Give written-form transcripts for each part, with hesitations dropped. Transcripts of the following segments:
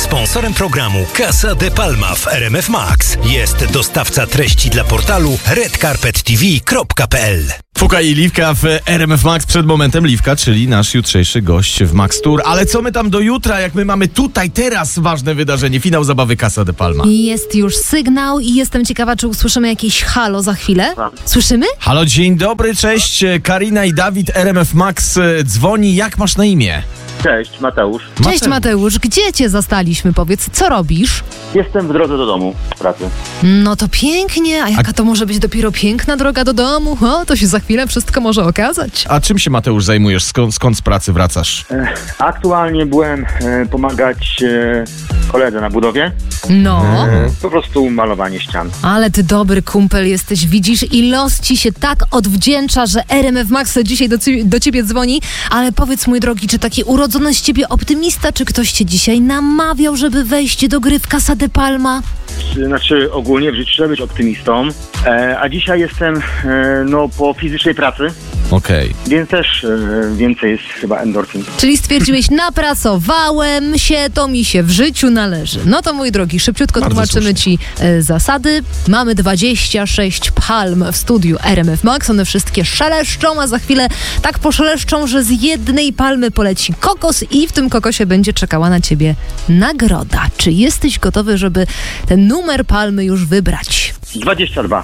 Sponsorem programu Casa de Palma w RMF Max jest dostawca treści dla portalu redcarpettv.pl. Fuka i Liwka w RMF Max. Przed momentem Liwka, czyli nasz jutrzejszy gość w Max Tour. Ale co my tam do jutra, jak my mamy tutaj teraz ważne wydarzenie, finał zabawy Casa de Palma. Jest już sygnał i jestem ciekawa, czy usłyszymy jakieś halo za chwilę. Słyszymy? Halo, dzień dobry, cześć. Karina i Dawid, RMF Max dzwoni. Jak masz na imię? Cześć, Mateusz. Cześć Mateusz, gdzie cię zastaliśmy? Powiedz, co robisz? Jestem w drodze do domu z pracy. No to pięknie, a jaka to może być dopiero piękna droga do domu? O, to się za chwilę wszystko może okazać. A czym się, Mateusz, zajmujesz? Skąd z pracy wracasz? Aktualnie byłem pomagać koledze na budowie. No, Po prostu malowanie ścian. ale ty dobry kumpel jesteś, widzisz, i los ci się tak odwdzięcza, że RMF Max dzisiaj do ciebie dzwoni. Ale powiedz, mój drogi, czy taki urodzony z ciebie optymista, czy ktoś cię dzisiaj namawiał, żeby wejść do gry w Casa de Palma? Znaczy ogólnie w życiu trzeba być optymistą, a dzisiaj jestem po fizycznej pracy, Okej. więc też więcej jest chyba endorfin. Czyli stwierdziłeś, napracowałem się, to mi się w życiu należy. No to mój drogi, szybciutko Bardzo tłumaczymy ci zasady. Mamy 26 palm w studiu RMF Max, one wszystkie szeleszczą, a za chwilę tak poszeleszczą, że z jednej palmy poleci kokos i w tym kokosie będzie czekała na ciebie nagroda. Czy jesteś gotowy, żeby ten numer palmy już wybrać? 22.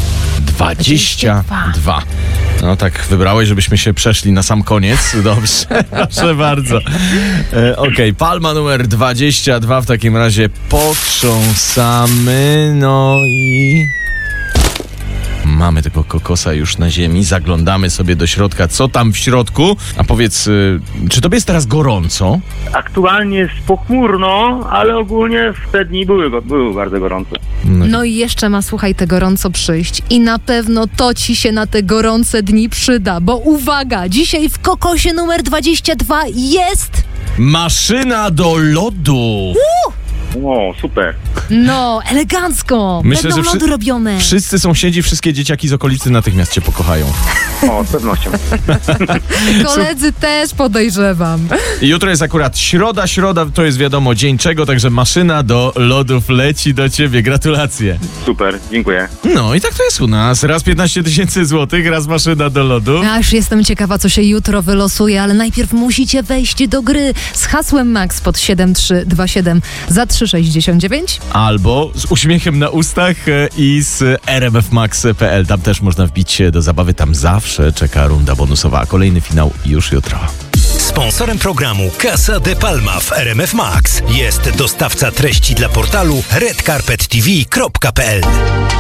22. No tak wybrałeś, żebyśmy się przeszli na sam koniec. Dobrze, proszę bardzo. Okej, palma numer 22 w takim razie potrząsamy. No i... mamy tego kokosa już na ziemi, zaglądamy sobie do środka, co tam w środku. A powiedz, czy tobie jest teraz gorąco? Aktualnie jest pochmurno, ale ogólnie w te dni były bardzo gorące. No i jeszcze ma, słuchaj, te gorąco przyjść i na pewno to ci się na te gorące dni przyda, bo uwaga, dzisiaj w kokosie numer 22 jest... Maszyna do lodu! O, super. No, elegancko! Myślę, będą że lody robione. Wszyscy sąsiedzi, wszystkie dzieciaki z okolicy natychmiast cię pokochają. O, z pewnością. Koledzy też podejrzewam. I jutro jest akurat środa to jest wiadomo dzień czego, także maszyna do lodów leci do ciebie. Gratulacje. Super, dziękuję. No i tak to jest u nas. Raz 15 000 złotych, raz maszyna do lodu. Ja już jestem ciekawa, co się jutro wylosuje, ale najpierw musicie wejść do gry z hasłem MAX pod 7327 za 3,69. Albo z uśmiechem na ustach i z rmfmax.pl. Tam też można wbić się do zabawy. Tam zawsze czeka runda bonusowa. Kolejny finał już jutro. Sponsorem programu Casa de Palma w RMF Max jest dostawca treści dla portalu redcarpettv.pl.